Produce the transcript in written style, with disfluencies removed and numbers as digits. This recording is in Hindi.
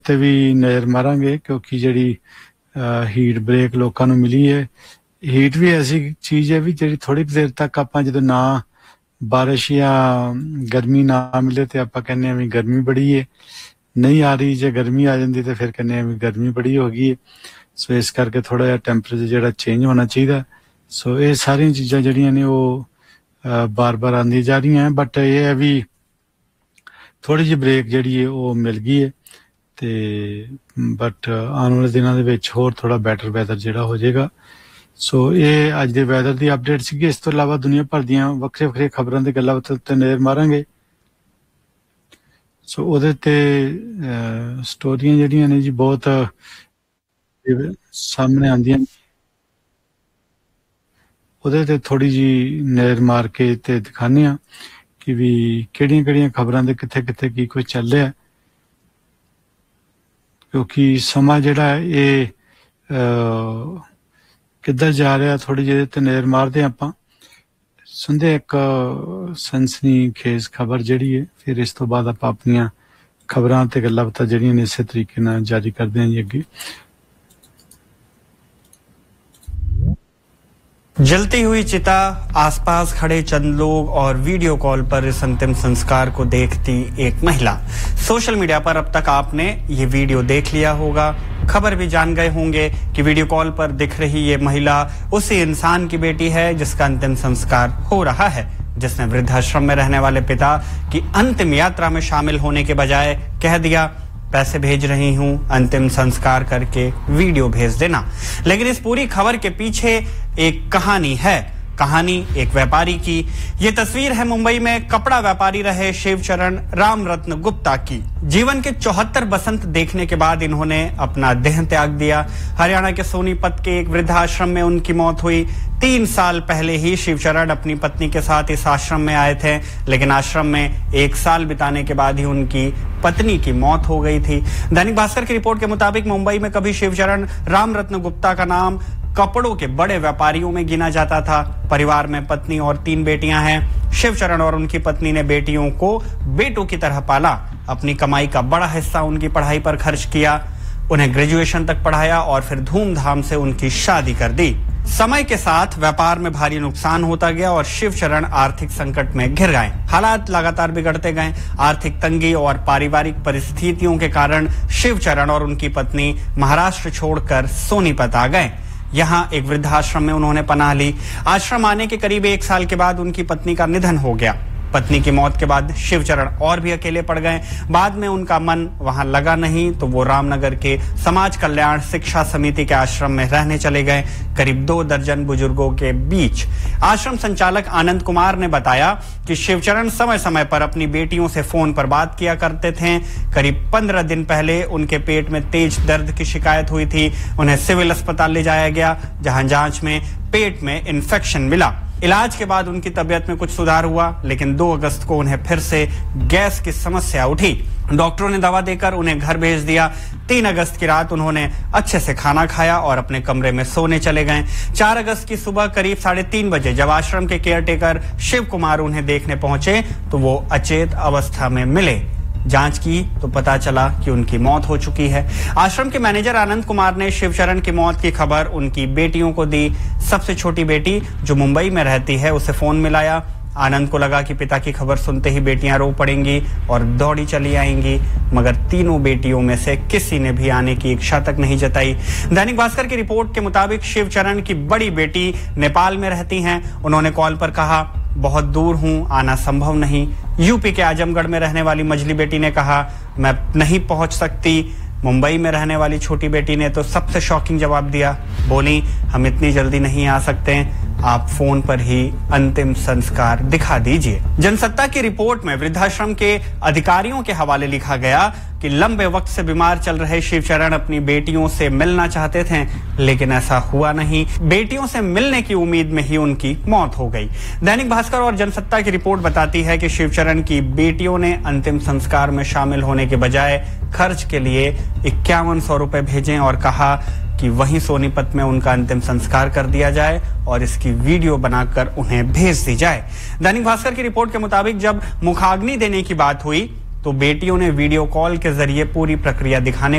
ਤੇ ਵੀ ਨਜ਼ਰ ਮਾਰਾਂਗੇ ਕਿਉਂਕਿ ਜਿਹੜੀ ਹੀਟ ਬ੍ਰੇਕ ਲੋਕਾਂ ਨੂੰ ਮਿਲੀ ਹੈ। ਹੀਟ ਵੀ ਐਸੀ ਚੀਜ਼ ਹੈ ਵੀ ਜਿਹੜੀ ਥੋੜੀ ਦੇਰ ਤੱਕ ਆਪਾਂ ਜਦੋਂ ਨਾ ਬਾਰਿਸ਼ ਜਾਂ ਗਰਮੀ ਨਾ ਮਿਲੇ ਤੇ ਆਪਾਂ ਕਹਿੰਦੇ ਆ ਵੀ ਗਰਮੀ ਬੜੀ ਹੈ, ਨਹੀਂ ਆ ਰਹੀ। ਜੇ ਗਰਮੀ ਆ ਜਾਂਦੀ ਤੇ ਫਿਰ ਕਹਿੰਦੇ ਆ ਵੀ ਗਰਮੀ ਬੜੀ ਹੋ ਗਈ ਹੈ। ਸੋ ਇਸ ਕਰਕੇ ਥੋੜਾ ਜਿਹਾ ਟੈਂਪਰੇਚਰ ਜਿਹੜਾ ਚੇਂਜ ਹੋਣਾ ਚਾਹੀਦਾ। ਸੋ ਇਹ ਸਾਰੀਆਂ ਚੀਜ਼ਾਂ ਜਿਹੜੀਆਂ ਨੇ ਉਹ ਬਾਰ-ਬਾਰ ਆਉਂਦੀਆਂ ਜਾ ਰਹੀਆਂ, ਬਟ ਇਹ ਹੈ ਵੀ ਥੋੜੀ ਜਿਹੀ ਬ੍ਰੇਕ ਜਿਹੜੀ ਹੈ ਉਹ ਮਿਲ ਗਈ ਹੈ ਤੇ ਬਟ ਆਉਣ ਵਾਲੇ ਦਿਨਾਂ ਦੇ ਵਿੱਚ ਹੋਰ ਥੋੜਾ ਬੈਟਰ ਵੈਦਰ ਜਿਹੜਾ ਹੋ ਜਾਏਗਾ। ਸੋ ਇਹ ਅੱਜ ਦੇ ਵੈਦਰ ਦੀ ਅਪਡੇਟ ਸੀਗੀ। ਇਸ ਤੋਂ ਇਲਾਵਾ ਦੁਨੀਆ ਭਰ ਦੀਆਂ ਵੱਖਰੇ ਖਬਰਾਂ ਤੇ ਗੱਲਾਂ ਬਾਤਾਂ ਉੱਤੇ ਨਜ਼ਰ ਮਾਰਾਂਗੇ। ਸੋ ਉਹਦੇ ਤੇ ਸਟੋਰੀਆਂ ਜਿਹੜੀਆਂ ਨੇ ਜੀ ਬਹੁਤ ਸਾਹਮਣੇ ਆਉਂਦੀਆਂ, ਉਹਦੇ ਤੇ ਥੋੜੀ ਜੀ ਨਜ਼ਰ ਮਾਰ ਕੇ ਤੇ ਦਿਖਾਉਂਦੇ ਆ ਕਿ ਵੀ ਕਿਹੜੀਆਂ ਖਬਰਾਂ ਦੇ ਕਿੱਥੇ ਕੀ ਕੁਝ ਚੱਲ ਰਿਹਾ, ਕਿਉਂਕਿ ਸਮਾਂ ਜਿਹੜਾ ਇਹ ਕਿੱਧਰ ਜਾ ਰਿਹਾ ਥੋੜੀ ਜਿਹੀ ਤੇ ਨਜ਼ਰ ਮਾਰਦੇ ਆਪਾਂ। ਸੁਣਦੇ ਇੱਕ ਸਨਸਨੀ ਖੇਜ਼ ਖਬਰ ਜਿਹੜੀ ਹੈ, ਫਿਰ ਇਸ ਤੋਂ ਬਾਅਦ ਆਪਾਂ ਆਪਣੀਆਂ ਖਬਰਾਂ ਤੇ ਗੱਲਾਂ ਬਾਤਾਂ ਜਿਹੜੀਆਂ ਨੇ ਇਸੇ ਤਰੀਕੇ ਨਾਲ ਜਾਰੀ ਕਰਦੇ ਹਾਂ ਜੀ ਅੱਗੇ। जलती हुई चिता, आसपास खड़े चंद लोग और वीडियो कॉल पर इस अंतिम संस्कार को देखती एक महिला। सोशल मीडिया पर अब तक आपने ये वीडियो देख लिया होगा, खबर भी जान गए होंगे कि वीडियो कॉल पर दिख रही ये महिला उसी इंसान की बेटी है जिसका अंतिम संस्कार हो रहा है, जिसने वृद्धाश्रम में रहने वाले पिता की अंतिम यात्रा में शामिल होने के बजाय कह दिया पैसे भेज रही हूं, अंतिम संस्कार करके वीडियो भेज देना। लेकिन इस पूरी खबर के पीछे एक कहानी है, कहानी एक व्यापारी की। ये तस्वीर है मुंबई में कपड़ा व्यापारी रहे शिवचरण रामरत्न गुप्ता की। जीवन के 74 बसंत देखने के बाद इन्होंने अपना देह त्याग दिया। हरियाणा के सोनीपत के एक वृद्धाश्रम में उनकी मौत हुई। 3 साल पहले ही शिवचरण अपनी पत्नी के साथ इस आश्रम में आए थे, लेकिन आश्रम में 1 साल बिताने के बाद ही उनकी पत्नी की मौत हो गई थी। दैनिक भास्कर की रिपोर्ट के मुताबिक मुंबई में कभी शिवचरण रामरत्न गुप्ता का नाम कपड़ों के बड़े व्यापारियों में गिना जाता था। परिवार में पत्नी और 3 बेटियां हैं। शिवचरण और उनकी पत्नी ने बेटियों को बेटों की तरह पाला। अपनी कमाई का बड़ा हिस्सा उनकी पढ़ाई पर खर्च किया, उन्हें ग्रेजुएशन तक पढ़ाया और फिर धूमधाम से उनकी शादी कर दी। समय के साथ व्यापार में भारी नुकसान होता गया और शिवचरण आर्थिक संकट में घिर गए। हालात लगातार बिगड़ते गए। आर्थिक तंगी और पारिवारिक परिस्थितियों के कारण शिवचरण और उनकी पत्नी महाराष्ट्र छोड़कर सोनीपत आ गए। यहाँ एक वृद्धाश्रम में उन्होंने पनाह ली। आश्रम आने के करीब 1 साल के बाद उनकी पत्नी का निधन हो गया। पत्नी की मौत के बाद शिवचरण और भी अकेले पड़ गए। बाद में उनका मन वहां लगा नहीं तो वो रामनगर के समाज कल्याण शिक्षा समिति के आश्रम में रहने चले गए, करीब 2 दर्जन बुजुर्गों के बीच। आश्रम संचालक आनंद कुमार ने बताया कि शिवचरण समय समय पर अपनी बेटियों से फोन पर बात किया करते थे। करीब 15 दिन पहले उनके पेट में तेज दर्द की शिकायत हुई थी। उन्हें सिविल अस्पताल ले जाया गया, जहां जांच में पेट में इन्फेक्शन मिला। इलाज के बाद उनकी तबीयत में कुछ सुधार हुआ, लेकिन 2 अगस्त को उन्हें फिर से गैस की समस्या उठी। डॉक्टरों ने दवा देकर उन्हें घर भेज दिया। 3 अगस्त की रात उन्होंने अच्छे से खाना खाया और अपने कमरे में सोने चले गए। 4 अगस्त की सुबह करीब 3:30 बजे जब आश्रम के केयरटेकर शिव कुमार उन्हें देखने पहुंचे तो वो अचेत अवस्था में मिले। जांच की तो पता चला कि उनकी मौत हो चुकी है। आश्रम के मैनेजर आनंद कुमार ने शिवचरण की मौत की खबर उनकी बेटियों को दी। सबसे छोटी बेटी जो मुंबई में रहती है उसे फोन मिलाया। आनंद को लगा कि पिता की खबर सुनते ही बेटियां रो पड़ेंगी और दौड़ी चली आएंगी, मगर तीनों बेटियों में से किसी ने भी आने की इच्छा तक नहीं जताई। दैनिक भास्कर की रिपोर्ट के मुताबिक शिवचरण की बड़ी बेटी नेपाल में रहती हैं। उन्होंने कॉल पर कहा बहुत दूर हूं, आना संभव नहीं। यूपी के आजमगढ़ में रहने वाली मझली बेटी ने कहा मैं नहीं पहुंच सकती। मुंबई में रहने वाली छोटी बेटी ने तो सबसे शॉकिंग जवाब दिया, बोली हम इतनी जल्दी नहीं आ सकते, आप फोन पर ही अंतिम संस्कार दिखा दीजिए। जनसत्ता की रिपोर्ट में वृद्धाश्रम के अधिकारियों के हवाले लिखा गया कि लंबे वक्त से बीमार चल रहे शिवचरण अपनी बेटियों से मिलना चाहते थे, लेकिन ऐसा हुआ नहीं। बेटियों से मिलने की उम्मीद में ही उनकी मौत हो गई। दैनिक भास्कर और जनसत्ता की रिपोर्ट बताती है कि शिवचरण की बेटियों ने अंतिम संस्कार में शामिल होने के बजाय खर्च के लिए 5100 रुपए भेजे और कहा कि वहीं सोनीपत में उनका अंतिम संस्कार कर दिया जाए और इसकी वीडियो बनाकर उन्हें भेज दी जाए। दैनिक भास्कर की रिपोर्ट के मुताबिक जब मुखाग्नि देने की बात हुई तो बेटियों ने वीडियो कॉल के जरिए पूरी प्रक्रिया दिखाने